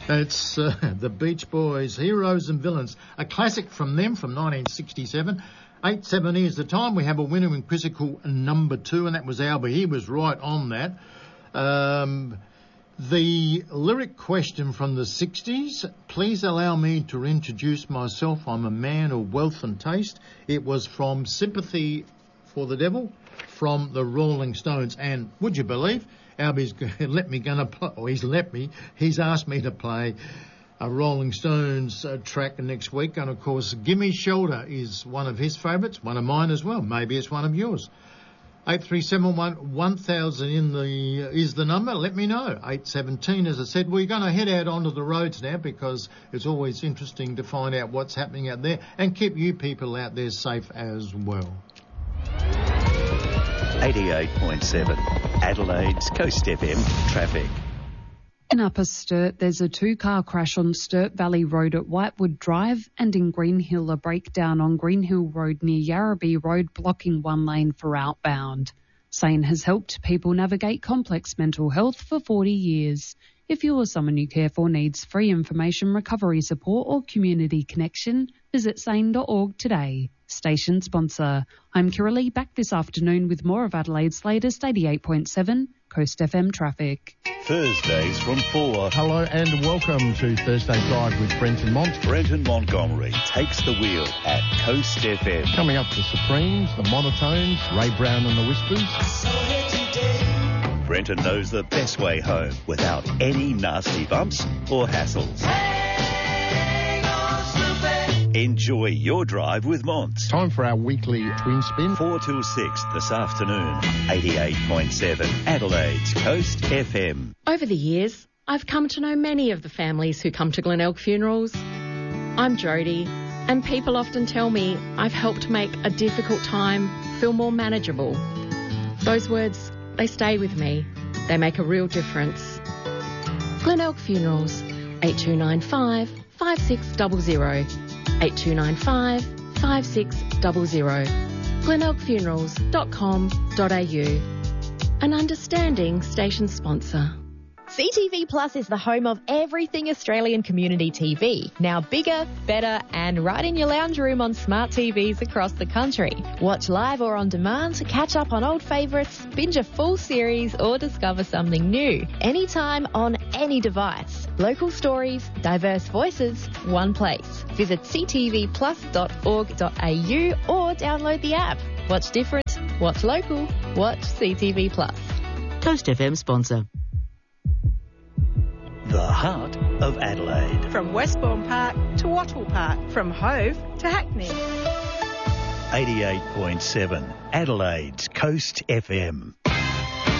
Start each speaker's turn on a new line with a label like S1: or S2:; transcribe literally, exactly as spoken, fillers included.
S1: It's uh, the Beach Boys, Heroes and Villains, a classic from them from nineteen sixty-seven. eight seventy is the time. We have a winner in quizzical number two, and that was Albert. He was right on that. Um, the lyric question from the sixties, please allow me to introduce myself. I'm a man of wealth and taste. It was from Sympathy for the Devil from the Rolling Stones. And would you believe, Albie's let me gonna play, or he's let me, he's asked me to play a Rolling Stones uh, track next week. And of course, Gimme Shelter is one of his favourites, one of mine as well. Maybe it's one of yours. eight three seven one one thousand in the uh, is the number. Let me know. eight seventeen, as I said. We're going to head out onto the roads now because it's always interesting to find out what's happening out there and keep you people out there safe as well.
S2: eighty-eight point seven Adelaide's Coast F M traffic.
S3: In Upper Sturt, there's a two-car crash on Sturt Valley Road at Whitewood Drive, and in Greenhill, a breakdown on Greenhill Road near Yarrabee Road, blocking one lane for outbound. SANE has helped people navigate complex mental health for forty years. If you or someone you care for needs free information, recovery support or community connection, visit sane dot org today. Station sponsor. I'm Kiralee, back this afternoon with more of Adelaide's latest eighty-eight point seven Coast F M traffic.
S2: Thursdays from four.
S4: Hello and welcome to Thursday Drive with Brenton Mont.
S2: Brenton Montgomery takes the wheel at Coast F M.
S4: Coming up, the Supremes, the Monotones, Ray Brown and the Whispers.
S2: Brenton knows the best way home without any nasty bumps or hassles. Enjoy your drive with Monts.
S4: Time for our weekly twin spin.
S2: four till six this afternoon. eighty-eight point seven Adelaide's Coast F M.
S5: Over the years, I've come to know many of the families who come to Glenelg funerals. I'm Jodie, and people often tell me I've helped make a difficult time feel more manageable. Those words, they stay with me. They make a real difference. Glenelg Funerals, eight two nine five, five six zero zero. eight two nine five, five six zero zero. glenelg funerals dot com dot a u. An understanding station sponsor.
S6: C T V Plus is the home of everything Australian community T V. Now bigger, better and right in your lounge room on smart T Vs across the country. Watch live or on demand, catch up on old favourites, binge a full series or discover something new. Anytime on any device. Local stories, diverse voices, one place. Visit c t v plus dot org dot a u or download the app. Watch different, watch local, watch C T V Plus.
S7: Coast F M sponsor.
S2: The heart of Adelaide.
S8: From Westbourne Park to Wattle Park. From Hove to Hackney.
S2: eighty-eight point seven Adelaide's Coast F M.